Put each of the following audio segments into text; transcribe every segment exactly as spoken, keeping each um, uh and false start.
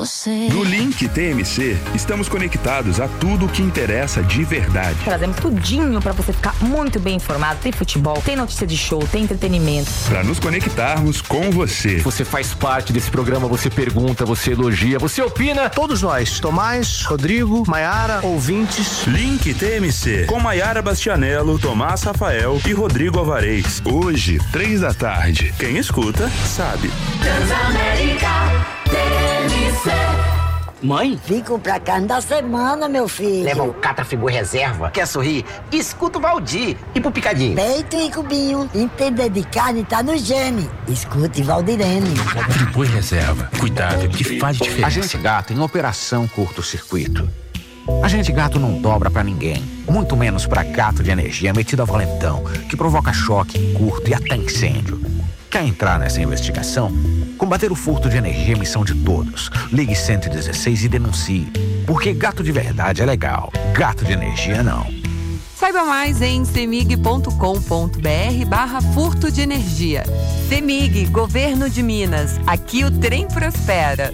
você. No Link T M C, estamos conectados a tudo o que interessa de verdade. Trazemos tudinho pra você ficar muito bem informado. Tem futebol, tem notícia de show, tem entretenimento. Pra nos conectarmos com você. Você faz parte desse programa, você pergunta, você elogia, você opina. Todos nós, Tomás, Rodrigo, Maiara, ouvintes. Link T M C, com Maiara Bastianello, Tomás Rafael e Rodrigo Alvarez. Hoje, três da tarde. Quem escuta, sabe. Transamérica T M C. Mãe? Vim comprar carne da semana, meu filho. Leva um Catrafigor reserva. Quer sorrir? Escuta o Valdir. E pro picadinho? Peito e cubinho. Entender de carne tá no gene. Escute Valdirene. Frigor reserva. Cuidado, que faz diferença. Agente Gato em operação curto-circuito. Agente Gato não dobra pra ninguém. Muito menos pra gato de energia metido a valentão, que provoca choque, curto e até incêndio. Quer entrar nessa investigação? Combater o furto de energia é missão de todos. Ligue cento e dezesseis e denuncie. Porque gato de verdade é legal. Gato de energia não. Saiba mais em cemig ponto com ponto br barra furto de energia. Cemig, Governo de Minas. Aqui o trem prospera.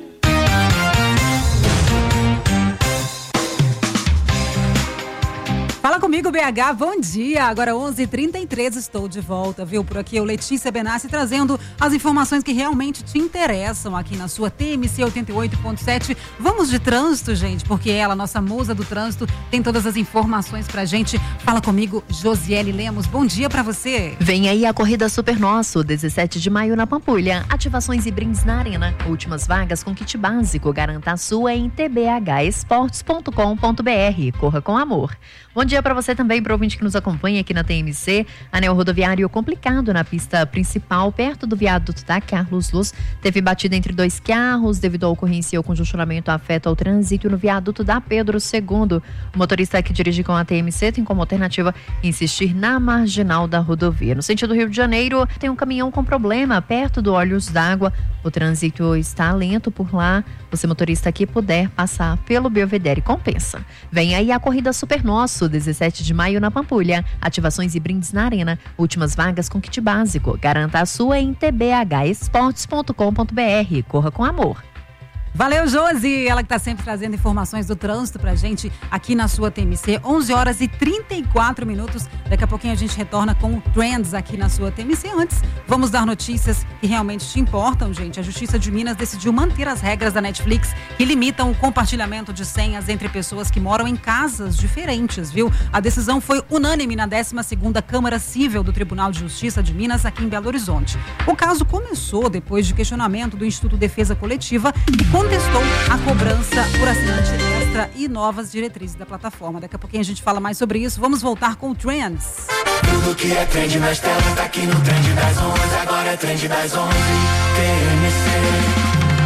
Fala comigo, B H, bom dia. Agora onze e trinta e três, estou de volta, viu? Por aqui eu, Letícia Benassi, trazendo as informações que realmente te interessam aqui na sua T M C oitenta e oito ponto sete. Vamos de trânsito, gente, porque ela, nossa musa do trânsito, tem todas as informações pra gente. Fala comigo, Josiele Lemos, bom dia pra você. Vem aí a Corrida Super Nosso, dezessete de maio na Pampulha. Ativações e brindes na Arena. Últimas vagas com kit básico. Garanta a sua em t b h esportes ponto com ponto b r. Corra com amor. Bom dia para você também, para o ouvinte que nos acompanha aqui na T M C. Anel rodoviário complicado na pista principal, perto do viaduto da Carlos Luz. Teve batida entre dois carros devido à ocorrência e o congestionamento afeta o trânsito no viaduto da Pedro segundo. O motorista que dirige com a T M C tem como alternativa insistir na marginal da rodovia. No sentido Rio de Janeiro, tem um caminhão com problema perto do Olhos d'Água. O trânsito está lento por lá. Você, motorista que puder passar pelo Belvedere, compensa. Vem aí a Corrida Super Nosso, dezessete de maio na Pampulha. Ativações e brindes na Arena. Últimas vagas com kit básico. Garanta a sua em t b h esportes ponto com ponto b r. Corra com amor. Valeu, Josi, ela que tá sempre trazendo informações do trânsito pra gente aqui na sua T M C, onze horas e trinta e quatro minutos. Daqui a pouquinho a gente retorna com o Trends aqui na sua T M C. Antes, vamos dar notícias que realmente te importam, gente. A Justiça de Minas decidiu manter as regras da Netflix que limitam o compartilhamento de senhas entre pessoas que moram em casas diferentes, viu? A decisão foi unânime na décima segunda Câmara Cível do Tribunal de Justiça de Minas, aqui em Belo Horizonte. O caso começou depois de questionamento do Instituto Defesa Coletiva e contestou a cobrança por assinante extra e novas diretrizes da plataforma. Daqui a pouquinho a gente fala mais sobre isso. Vamos voltar com o Trends. Tudo que é trend nas telas tá aqui no Trend das onze. Agora é Trend das onze. T M C.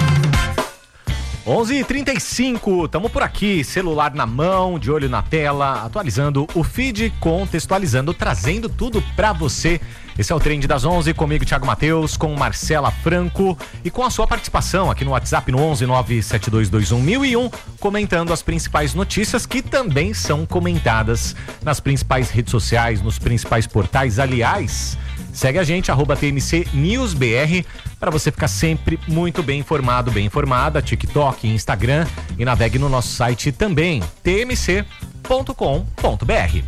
onze e trinta e cinco, tamo por aqui, celular na mão, de olho na tela, atualizando o feed, contextualizando, trazendo tudo pra você. Esse é o Trend das onze, comigo Thiago Mateus, com Marcela Franco e com a sua participação aqui no WhatsApp no onze nove sete dois dois um mil e um, comentando as principais notícias que também são comentadas nas principais redes sociais, nos principais portais. Aliás, segue a gente, arroba T M C News B R, para você ficar sempre muito bem informado, bem informada, TikTok, Instagram, e navegue no nosso site também, t m c ponto com ponto b r.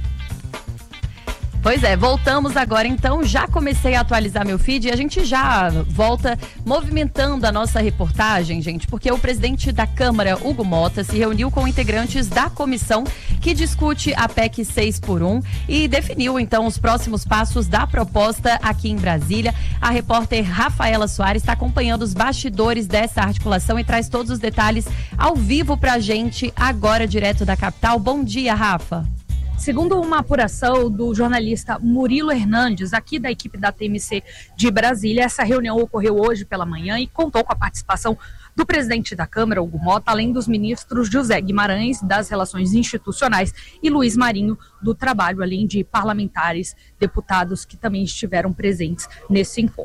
Pois é, voltamos agora então, já comecei a atualizar meu feed e a gente já volta movimentando a nossa reportagem, gente, porque o presidente da Câmara, Hugo Mota, se reuniu com integrantes da comissão que discute a P E C seis por um e definiu então os próximos passos da proposta aqui em Brasília. A repórter Rafaela Soares está acompanhando os bastidores dessa articulação e traz todos os detalhes ao vivo pra gente agora direto da capital. Bom dia, Rafa. Segundo uma apuração do jornalista Murilo Hernandes, aqui da equipe da T M C de Brasília, essa reunião ocorreu hoje pela manhã e contou com a participação do presidente da Câmara, Hugo Mota, além dos ministros José Guimarães, das Relações Institucionais, e Luiz Marinho, do Trabalho, além de parlamentares, deputados que também estiveram presentes nesse encontro.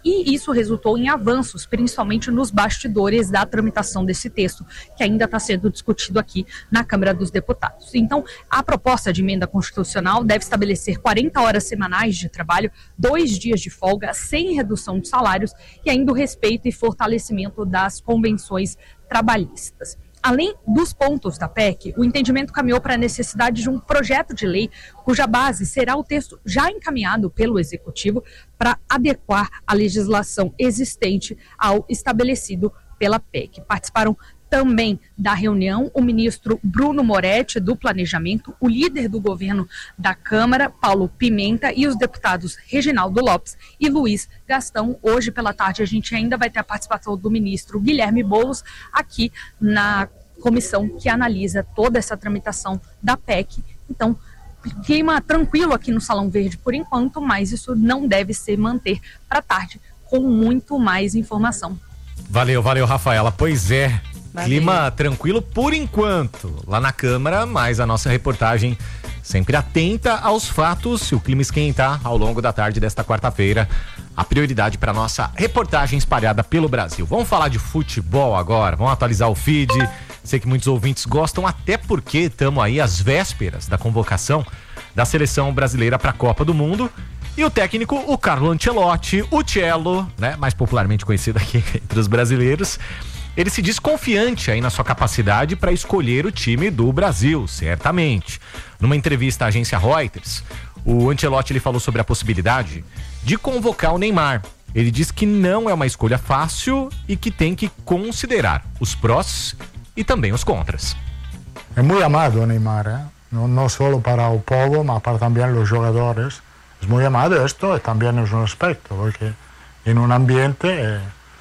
e isso resultou em avanços, principalmente nos bastidores da tramitação desse texto, que ainda está sendo discutido aqui na Câmara dos Deputados. Então, a proposta de emenda constitucional deve estabelecer quarenta horas semanais de trabalho, dois dias de folga, sem redução de salários e ainda o respeito e fortalecimento das convenções trabalhistas. Além dos pontos da P E C, o entendimento caminhou para a necessidade de um projeto de lei cuja base será o texto já encaminhado pelo Executivo para adequar a legislação existente ao estabelecido pela P E C. Participaram também da reunião o ministro Bruno Moretti, do Planejamento, o líder do governo da Câmara, Paulo Pimenta, e os deputados Reginaldo Lopes e Luiz Gastão. Hoje pela tarde a gente ainda vai ter a participação do ministro Guilherme Boulos aqui na comissão que analisa toda essa tramitação da P E C. Então, clima tranquilo aqui no Salão Verde por enquanto, mas isso não deve se manter para tarde com muito mais informação. Valeu, valeu, Rafaela. Pois é. Valeu. Clima tranquilo por enquanto lá na Câmara, mas a nossa reportagem sempre atenta aos fatos. Se o clima esquentar ao longo da tarde desta quarta-feira, a prioridade para nossa reportagem espalhada pelo Brasil. Vamos falar de futebol agora, vamos atualizar o feed. Sei que muitos ouvintes gostam, até porque estamos aí às vésperas da convocação da seleção brasileira para a Copa do Mundo. E o técnico, o Carlo Ancelotti, o Cello, né, mais popularmente conhecido aqui entre os brasileiros, ele se diz confiante aí na sua capacidade para escolher o time do Brasil, certamente. Numa entrevista à agência Reuters, o Ancelotti ele falou sobre a possibilidade de convocar o Neymar. Ele diz que não é uma escolha fácil e que tem que considerar os prós e também os contras. É muito amado o Neymar, ¿eh? no, no solo para o povo, mas para também os jogadores. É muito amado esto, também é um aspecto, porque em um ambiente eh,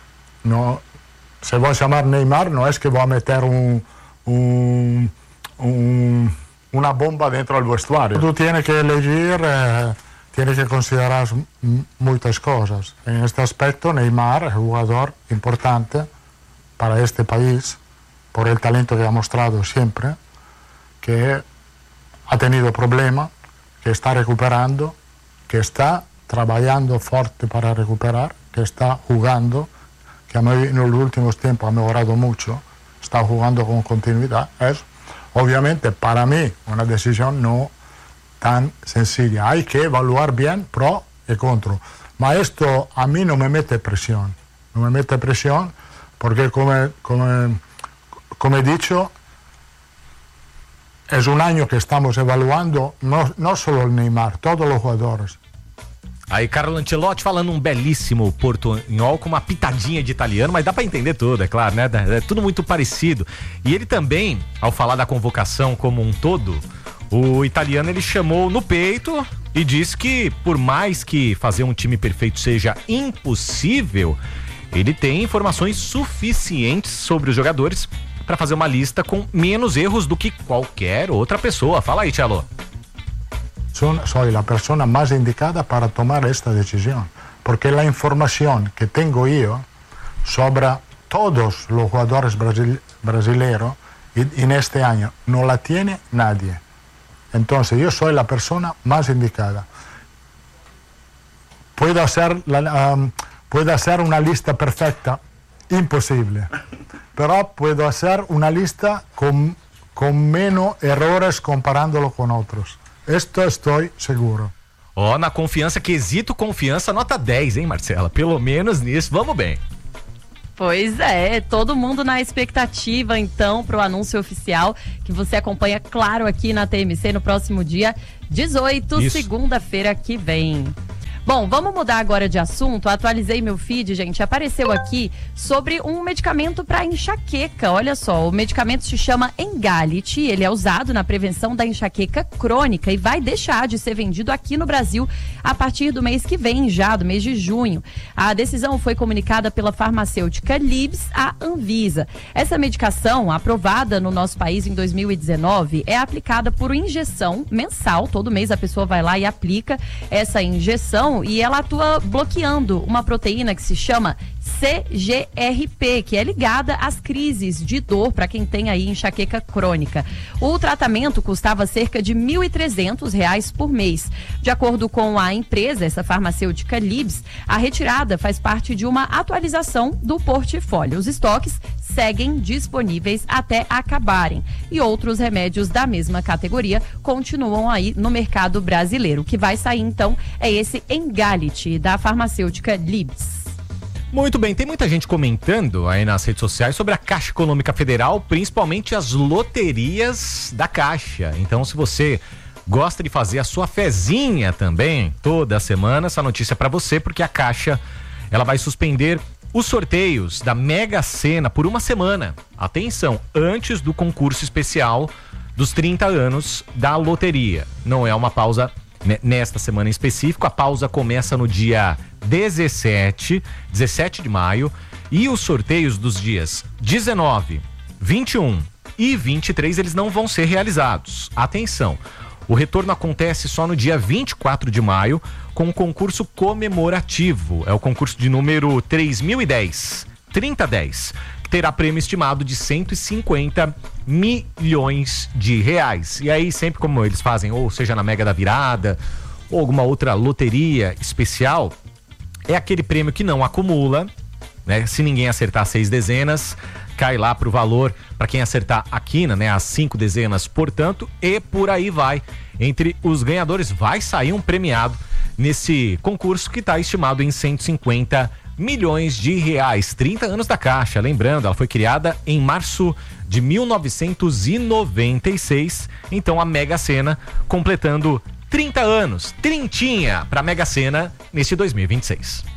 no se voy a llamar Neymar, no es que voy a meter un, un, un, una bomba dentro del vestuario. Tú tienes que elegir, eh, tienes que considerar muchas cosas. En este aspecto, Neymar es un jugador importante para este país, por el talento que ha mostrado siempre, que ha tenido problemas, que está recuperando, que está trabajando fuerte para recuperar, que está jugando, que en los últimos tiempos ha mejorado mucho, está jugando con continuidad. Es obviamente para mí una decisión no tan sencilla. Hay que evaluar bien pro y contra. Pero esto a mí no me mete presión. No me mete presión porque, como, como, como he dicho, es un año que estamos evaluando no, no solo el Neymar, todos los jugadores. Aí Carlo Ancelotti falando um belíssimo portunhol com uma pitadinha de italiano, mas dá pra entender tudo, é claro, né? É tudo muito parecido. E ele também, ao falar da convocação como um todo, o italiano ele chamou no peito e disse que por mais que fazer um time perfeito seja impossível, ele tem informações suficientes sobre os jogadores para fazer uma lista com menos erros do que qualquer outra pessoa. Fala aí, Cello. Soy la persona más indicada para tomar esta decisión, porque la información que tengo yo sobre todos los jugadores brasil, brasileños en este año no la tiene nadie. Entonces yo soy la persona más indicada. Puedo hacer, la, um, puedo hacer una lista perfecta, imposible, pero puedo hacer una lista con, con menos errores comparándolo con otros. Esto estou seguro. Ó, oh, na confiança, quesito confiança, nota dez, hein, Marcela? Pelo menos nisso, vamos bem. Pois é, todo mundo na expectativa, então, para o anúncio oficial, que você acompanha, claro, aqui na T M C no próximo dia dezoito, segunda-feira que vem. Bom, vamos mudar agora de assunto. Atualizei meu feed, gente. Apareceu aqui sobre um medicamento para enxaqueca. Olha só, o medicamento se chama Engalite. Ele é usado na prevenção da enxaqueca crônica e vai deixar de ser vendido aqui no Brasil a partir do mês que vem, já do mês de junho. A decisão foi comunicada pela farmacêutica Libs à Anvisa. Essa medicação, aprovada no nosso país em dois mil e dezenove, é aplicada por injeção mensal. Todo mês a pessoa vai lá e aplica essa injeção e ela atua bloqueando uma proteína que se chama C G R P, que é ligada às crises de dor para quem tem aí enxaqueca crônica. O tratamento custava cerca de mil e trezentos reais por mês. De acordo com a empresa, essa farmacêutica Libs, a retirada faz parte de uma atualização do portfólio. Os estoques seguem disponíveis até acabarem. E outros remédios da mesma categoria continuam aí no mercado brasileiro. O que vai sair, então, é esse Engalite, da farmacêutica Libs. Muito bem, tem muita gente comentando aí nas redes sociais sobre a Caixa Econômica Federal, principalmente as loterias da Caixa. Então, se você gosta de fazer a sua fezinha também toda semana, essa notícia é para você, porque a Caixa ela vai suspender os sorteios da Mega Sena por uma semana. Atenção, antes do concurso especial dos trinta anos da loteria. Não é uma pausa nesta semana em específico, a pausa começa no dia dezessete de maio e os sorteios dos dias dezenove, vinte e um e vinte e três eles não vão ser realizados. Atenção, o retorno acontece só no dia vinte e quatro de maio com um concurso comemorativo. É o concurso de número três mil e dez, trinta dez, que terá prêmio estimado de cento e cinquenta milhões de reais. E aí, sempre como eles fazem, ou seja na Mega da Virada, ou alguma outra loteria especial, é aquele prêmio que não acumula, né? Se ninguém acertar seis dezenas, cai lá pro valor para quem acertar a quina, né? As cinco dezenas, portanto, e por aí vai. Entre os ganhadores vai sair um premiado nesse concurso que está estimado em cento e cinquenta milhões de reais. trinta anos da Caixa, lembrando, ela foi criada em março de mil novecentos e noventa e seis, então a Mega Sena completando trinta anos, trintinha para a Mega Sena nesse dois mil e vinte e seis.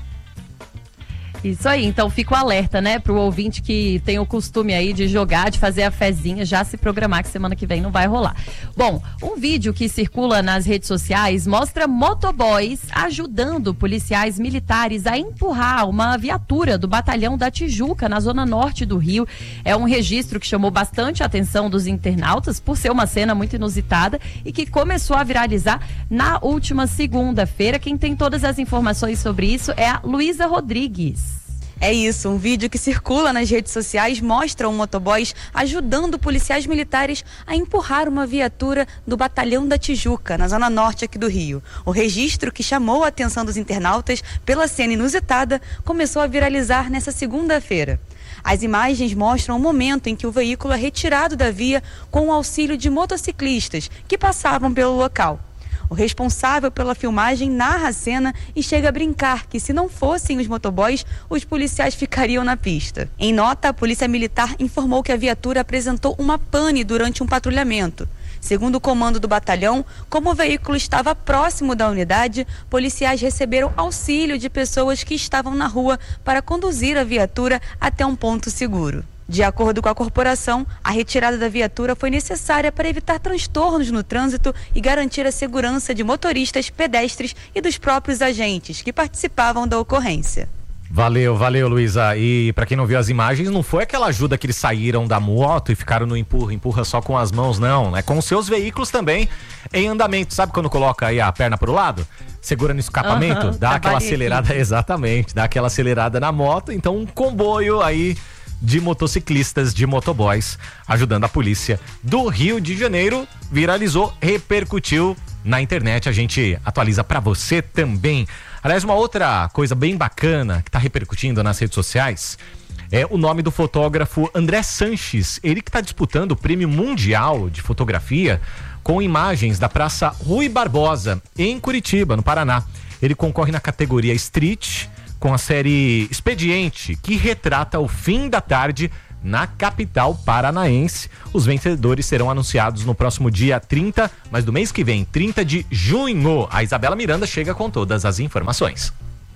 Isso aí, então fica o alerta, né, pro ouvinte que tem o costume aí de jogar, de fazer a fezinha, já se programar que semana que vem não vai rolar. Bom, um vídeo que circula nas redes sociais mostra motoboys ajudando policiais militares a empurrar uma viatura do Batalhão da Tijuca, na zona norte do Rio. É um registro que chamou bastante a atenção dos internautas por ser uma cena muito inusitada e que começou a viralizar na última segunda-feira. Quem tem todas as informações sobre isso é a Luísa Rodrigues. É isso, um vídeo que circula nas redes sociais mostra um motoboys ajudando policiais militares a empurrar uma viatura do Batalhão da Tijuca, na zona norte aqui do Rio. O registro, que chamou a atenção dos internautas pela cena inusitada, começou a viralizar nessa segunda-feira. As imagens mostram o momento em que o veículo é retirado da via com o auxílio de motociclistas que passavam pelo local. O responsável pela filmagem narra a cena e chega a brincar que, se não fossem os motoboys, os policiais ficariam na pista. Em nota, a Polícia Militar informou que a viatura apresentou uma pane durante um patrulhamento. Segundo o comando do batalhão, como o veículo estava próximo da unidade, policiais receberam auxílio de pessoas que estavam na rua para conduzir a viatura até um ponto seguro. De acordo com a corporação, a retirada da viatura foi necessária para evitar transtornos no trânsito e garantir a segurança de motoristas, pedestres e dos próprios agentes que participavam da ocorrência. Valeu, valeu, Luísa. E pra quem não viu as imagens, não foi aquela ajuda que eles saíram da moto e ficaram no empurra, empurra só com as mãos, não, né? Com os seus veículos também em andamento. Sabe quando coloca aí a perna pro lado? Segura no escapamento, uhum, dá aquela acelerada, aqui. Exatamente, dá aquela acelerada na moto. Então um comboio aí de motociclistas, de motoboys, ajudando a polícia do Rio de Janeiro, viralizou, repercutiu na internet. A gente atualiza pra você também. Aliás, uma outra coisa bem bacana que tá repercutindo nas redes sociais é o nome do fotógrafo André Sanches. Ele que tá disputando o Prêmio Mundial de Fotografia com imagens da Praça Rui Barbosa, em Curitiba, no Paraná. Ele concorre na categoria Street, com a série Expediente, que retrata o fim da tarde na capital paranaense. Os vencedores serão anunciados no próximo dia trinta, mas do mês que vem, trinta de junho. A Isabela Miranda chega com todas as informações.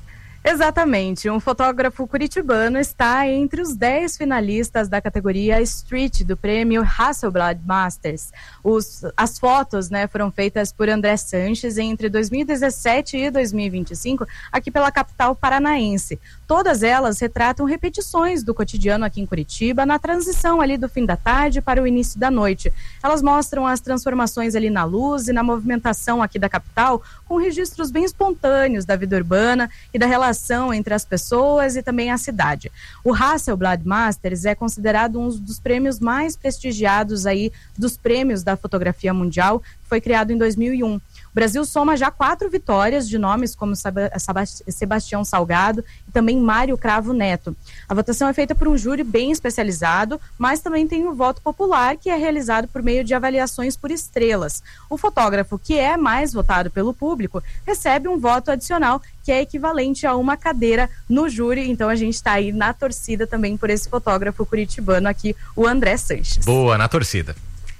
Exatamente, um fotógrafo curitibano está entre os dez finalistas da categoria Street do prêmio Hasselblad Masters. Os, as fotos, né, foram feitas por André Sanches entre dois mil e dezessete e dois mil e vinte e cinco aqui pela capital paranaense. Todas elas retratam repetições do cotidiano aqui em Curitiba na transição ali do fim da tarde para o início da noite. Elas mostram as transformações ali na luz e na movimentação aqui da capital, com registros bem espontâneos da vida urbana e da relação relação entre as pessoas e também a cidade. O Hasselblad Masters é considerado um dos prêmios mais prestigiados aí dos prêmios da fotografia mundial, que foi criado em dois mil e um. O Brasil soma já quatro vitórias de nomes como Sebastião Salgado e também Mário Cravo Neto. A votação é feita por um júri bem especializado, mas também tem o voto popular, que é realizado por meio de avaliações por estrelas. O fotógrafo que é mais votado pelo público recebe um voto adicional, que é equivalente a uma cadeira no júri. Então a gente está aí na torcida também por esse fotógrafo curitibano aqui, o André Sanches. Boa, na torcida.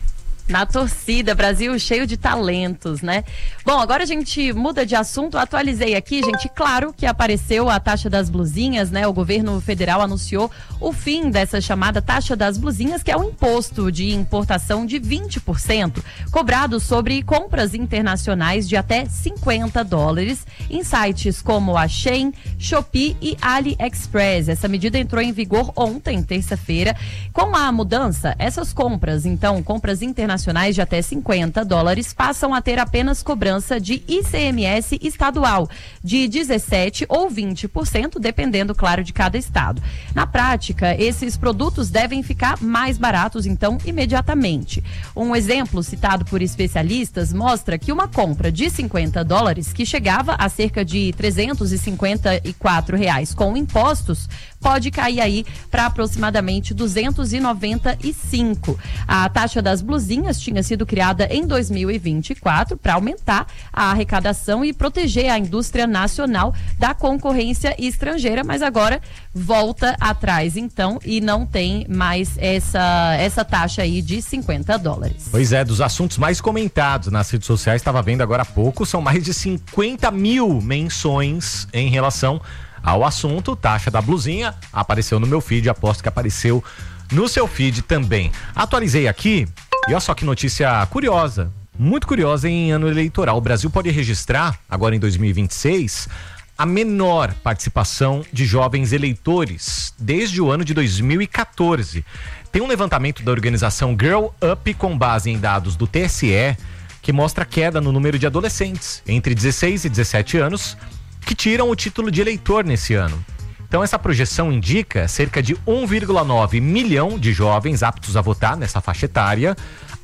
Na torcida, Brasil cheio de talentos, né? Bom, agora a gente muda de assunto. Atualizei aqui, gente, claro que apareceu a taxa das blusinhas, né? O governo federal anunciou o fim dessa chamada taxa das blusinhas, que é um imposto de importação de vinte por cento, cobrado sobre compras internacionais de até cinquenta dólares em sites como a Shein, Shopee e AliExpress. Essa medida entrou em vigor ontem, terça-feira. Com a mudança, essas compras, então, compras internacionais de até cinquenta dólares passam a ter apenas cobrança de I C M S estadual de dezessete por cento ou vinte por cento, dependendo, claro, de cada estado. Na prática, esses produtos devem ficar mais baratos, então, imediatamente. Um exemplo citado por especialistas mostra que uma compra de cinquenta dólares, que chegava a cerca de trezentos e cinquenta e quatro reais com impostos, pode cair aí para aproximadamente duzentos e noventa e cinco. A taxa das blusinhas tinha sido criada em dois mil e vinte e quatro para aumentar a arrecadação e proteger a indústria nacional da concorrência estrangeira, mas agora volta atrás, então, e não tem mais essa, essa taxa aí de cinquenta dólares. Pois é, dos assuntos mais comentados nas redes sociais, estava vendo agora há pouco, são mais de cinquenta mil menções em relação ao assunto. Taxa da blusinha apareceu no meu feed, aposto que apareceu no seu feed também. Atualizei aqui e olha só que notícia curiosa, muito curiosa em ano eleitoral. O Brasil pode registrar, agora em dois mil e vinte e seis, a menor participação de jovens eleitores desde o ano de dois mil e quatorze. Tem um levantamento da organização Girl Up com base em dados do T S E que mostra queda no número de adolescentes entre dezesseis e dezessete anos que tiram o título de eleitor nesse ano. Então essa projeção indica cerca de um vírgula nove milhão de jovens aptos a votar nessa faixa etária,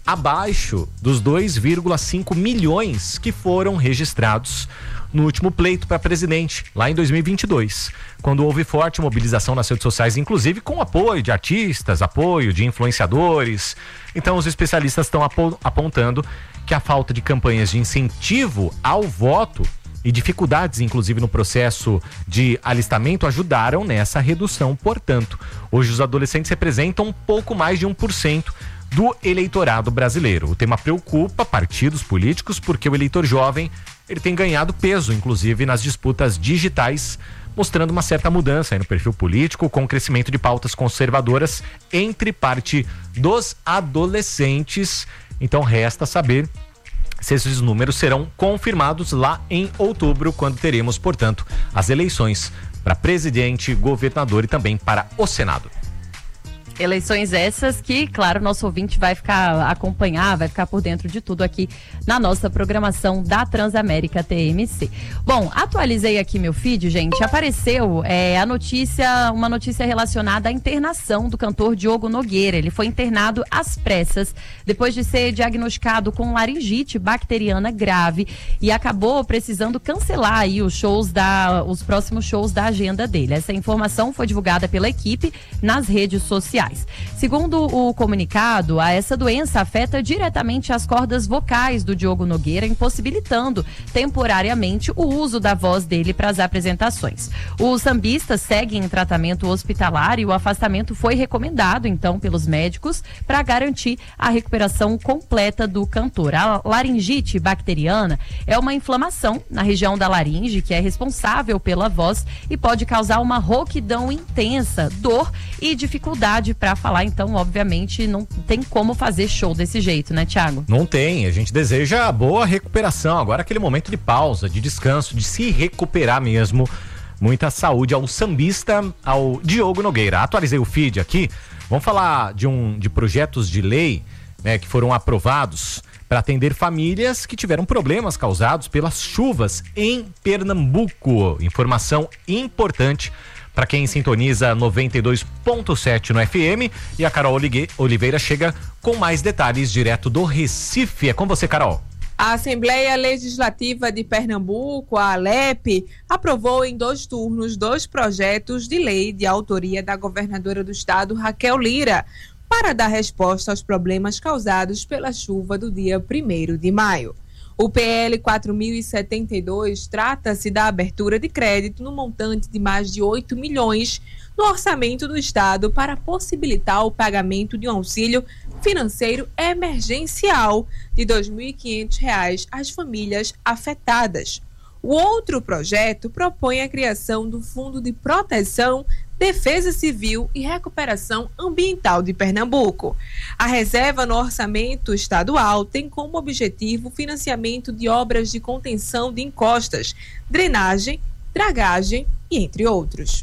abaixo dos dois vírgula cinco milhões que foram registrados no último pleito para presidente, lá em dois mil e vinte e dois, quando houve forte mobilização nas redes sociais, inclusive com apoio de artistas, apoio de influenciadores. Então os especialistas estão apontando que a falta de campanhas de incentivo ao voto e dificuldades, inclusive, no processo de alistamento ajudaram nessa redução. Portanto, hoje os adolescentes representam um pouco mais de um por cento do eleitorado brasileiro. O tema preocupa partidos políticos porque o eleitor jovem ele tem ganhado peso, inclusive, nas disputas digitais, mostrando uma certa mudança aí no perfil político, com o crescimento de pautas conservadoras entre parte dos adolescentes. Então, resta saber se esses números serão confirmados lá em outubro, quando teremos, portanto, as eleições para presidente, governador e também para o Senado. Eleições essas que, claro, nosso ouvinte vai ficar acompanhar, vai ficar por dentro de tudo aqui na nossa programação da Transamérica T M C. Bom, atualizei aqui meu feed, gente, apareceu é, a notícia, uma notícia relacionada à internação do cantor Diogo Nogueira. Ele foi internado às pressas depois de ser diagnosticado com laringite bacteriana grave e acabou precisando cancelar aí os shows da, os próximos shows da agenda dele. Essa informação foi divulgada pela equipe nas redes sociais. Segundo o comunicado, essa doença afeta diretamente as cordas vocais do Diogo Nogueira, impossibilitando temporariamente o uso da voz dele para as apresentações. O sambista segue em tratamento hospitalar e o afastamento foi recomendado, então, pelos médicos para garantir a recuperação completa do cantor. A laringite bacteriana é uma inflamação na região da laringe que é responsável pela voz e pode causar uma rouquidão intensa, dor e dificuldade para falar. Então, obviamente, não tem como fazer show desse jeito, né, Thiago? Não tem. A gente deseja boa recuperação. Agora, aquele momento de pausa, de descanso, de se recuperar mesmo. Muita saúde ao sambista, ao Diogo Nogueira. Atualizei o feed aqui. Vamos falar de um de projetos de lei, né, que foram aprovados para atender famílias que tiveram problemas causados pelas chuvas em Pernambuco. Informação importante para quem sintoniza noventa e dois ponto sete no F M. E a Carol Oliveira chega com mais detalhes direto do Recife. É com você, Carol. A Assembleia Legislativa de Pernambuco, a ALEP, aprovou em dois turnos dois projetos de lei de autoria da governadora do estado, Raquel Lira, para dar resposta aos problemas causados pela chuva do dia primeiro de maio. O P L quatro mil e setenta e dois trata-se da abertura de crédito no montante de mais de oito milhões no orçamento do estado para possibilitar o pagamento de um auxílio financeiro emergencial de dois mil e quinhentos reais às famílias afetadas. O outro projeto propõe a criação do Fundo de Proteção, Defesa Civil e Recuperação Ambiental de Pernambuco. A reserva no orçamento estadual tem como objetivo o financiamento de obras de contenção de encostas, drenagem, dragagem e entre outros.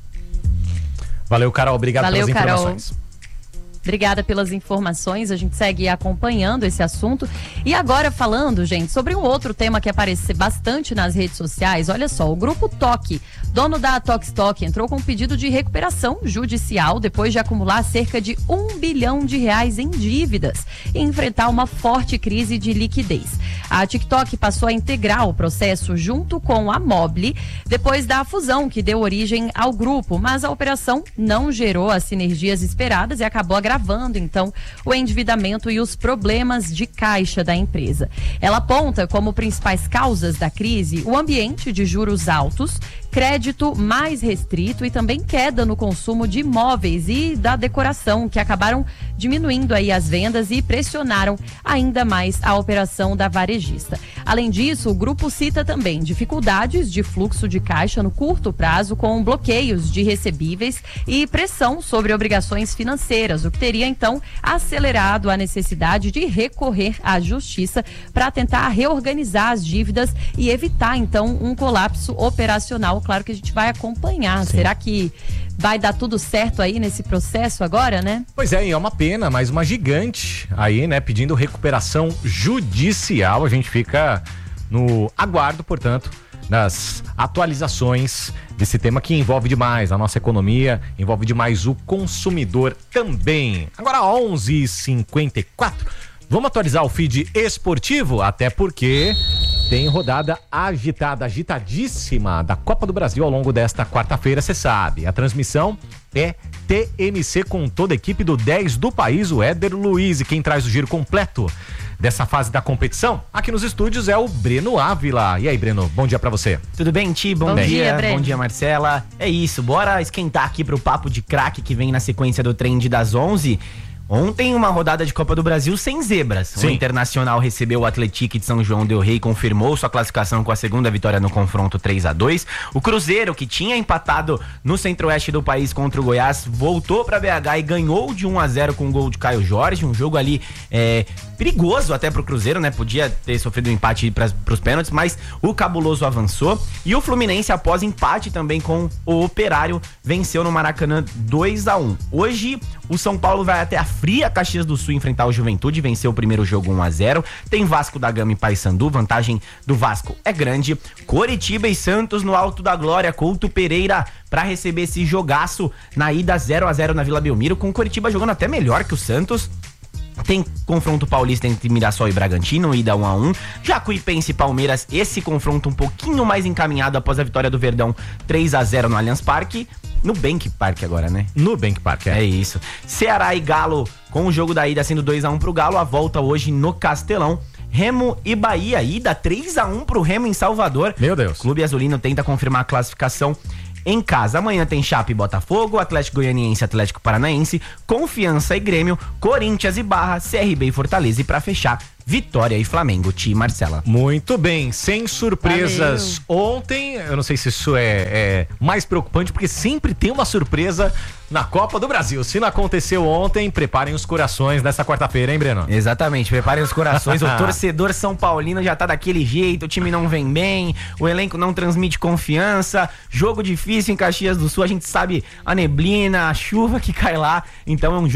Valeu, Carol. Obrigado Valeu, pelas Carol. informações. Obrigada pelas informações, a gente segue acompanhando esse assunto. E agora falando, gente, sobre um outro tema que aparece bastante nas redes sociais. Olha só, o Grupo Toque, dono da Tokstok, entrou com um pedido de recuperação judicial depois de acumular cerca de um bilhão de reais em dívidas e enfrentar uma forte crise de liquidez. A TikTok passou a integrar o processo junto com a Mobile depois da fusão que deu origem ao grupo, mas a operação não gerou as sinergias esperadas e acabou agravando Gravando, então, o endividamento e os problemas de caixa da empresa. Ela aponta como principais causas da crise o ambiente de juros altos, crédito mais restrito e também queda no consumo de imóveis e da decoração, que acabaram diminuindo aí as vendas e pressionaram ainda mais a operação da varejista. Além disso, o grupo cita também dificuldades de fluxo de caixa no curto prazo, com bloqueios de recebíveis e pressão sobre obrigações financeiras, o que teria então acelerado a necessidade de recorrer à justiça para tentar reorganizar as dívidas e evitar então um colapso operacional. Claro que a gente vai acompanhar. Sim. Será que vai dar tudo certo aí nesse processo agora, né? Pois é, e é uma pena, mas uma gigante aí, né, pedindo recuperação judicial. A gente fica no aguardo, portanto, das atualizações desse tema que envolve demais a nossa economia, envolve demais o consumidor também. Agora onze e cinquenta e quatro, vamos atualizar o feed esportivo, até porque tem rodada agitada, agitadíssima da Copa do Brasil ao longo desta quarta-feira, você sabe. A transmissão é T M C com toda a equipe do dez do país, o Éder Luiz, e quem traz o giro completo dessa fase da competição aqui nos estúdios é o Breno Ávila. E aí, Breno, bom dia pra você. Tudo bem, Ti? Bom, bom dia, dia Breno. Bom dia, Marcela. É isso, bora esquentar aqui pro papo de craque que vem na sequência do Trend das onze. Ontem, uma rodada de Copa do Brasil sem zebras. Sim. O Internacional recebeu o Atlético de São João del Rei e confirmou sua classificação com a segunda vitória no confronto três a dois. O Cruzeiro, que tinha empatado no centro-oeste do país contra o Goiás, voltou para B H e ganhou de um a zero com o gol de Caio Jorge. Um jogo ali é, perigoso até pro Cruzeiro, né? Podia ter sofrido um empate para pros pênaltis, mas o Cabuloso avançou. E o Fluminense, após empate também com o Operário, venceu no Maracanã dois a um. Hoje, o São Paulo vai até a fria Caxias do Sul enfrentar o Juventude, venceu o primeiro jogo um a zero. Tem Vasco da Gama e Paysandu, vantagem do Vasco é grande. Coritiba e Santos no Alto da Glória, Couto Pereira para receber esse jogaço na ida zero a zero na Vila Belmiro, com o Coritiba jogando até melhor que o Santos. Tem confronto paulista entre Mirassol e Bragantino, ida um a um. Jacuipense e Palmeiras, esse confronto um pouquinho mais encaminhado após a vitória do Verdão três a zero no Allianz Parque. No Bank Park agora, né? No Bank Park, é. É isso. Ceará e Galo, com o jogo da ida sendo dois a um pro Galo, a volta hoje no Castelão. Remo e Bahia, ida três a um pro Remo em Salvador. Meu Deus. O Clube Azulino tenta confirmar a classificação em casa. Amanhã tem Chape e Botafogo, Atlético Goianiense e Atlético Paranaense, Confiança e Grêmio, Corinthians e Barra, C R B e Fortaleza. E pra fechar, Vitória e Flamengo. Ti, Marcela. Muito bem, sem surpresas. Valeu. Ontem, eu não sei se isso é, é mais preocupante, porque sempre tem uma surpresa na Copa do Brasil. Se não aconteceu ontem, preparem os corações dessa quarta-feira, hein, Breno? Exatamente, preparem os corações. O torcedor São Paulino já tá daquele jeito, o time não vem bem, o elenco não transmite confiança, jogo difícil em Caxias do Sul, a gente sabe a neblina, a chuva que cai lá, então é um jogo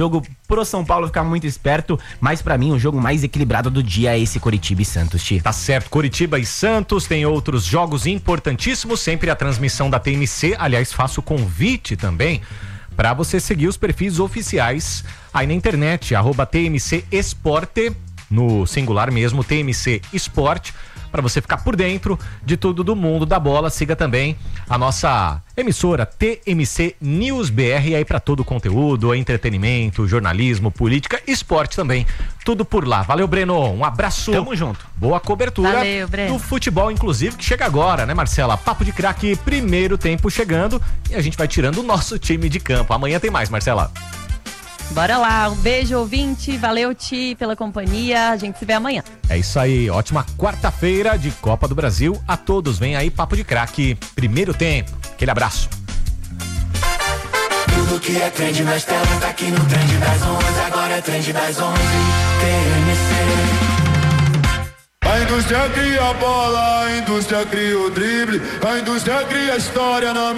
pro São Paulo ficar muito esperto, mas pra mim o jogo mais equilibrado do dia é esse Coritiba e Santos, Ti. Tá certo, Coritiba e Santos, tem outros jogos importantíssimos, sempre a transmissão da T M C, aliás, faço convite também para você seguir os perfis oficiais aí na internet, arroba T M C Esporte, no singular mesmo, T M C Esporte, para você ficar por dentro de tudo do mundo da bola. Siga também a nossa emissora T M C News B R aí para todo o conteúdo, entretenimento, jornalismo, política, esporte também, tudo por lá. Valeu, Breno, um abraço. Tamo junto. Boa cobertura. Valeu, Breno. Do futebol, inclusive, que chega agora, né, Marcela? Papo de craque, primeiro tempo chegando e a gente vai tirando o nosso time de campo. Amanhã tem mais, Marcela. Bora lá, um beijo, ouvinte, valeu, Ti, pela companhia, a gente se vê amanhã. É isso aí, ótima quarta-feira de Copa do Brasil a todos. Vem aí, Papo de Craque, primeiro tempo. Aquele abraço. Tudo que é trend nas telas tá aqui no Trend das onze, agora é Trend das onze, T M C. A indústria cria a bola, a indústria cria o drible, a indústria cria a história na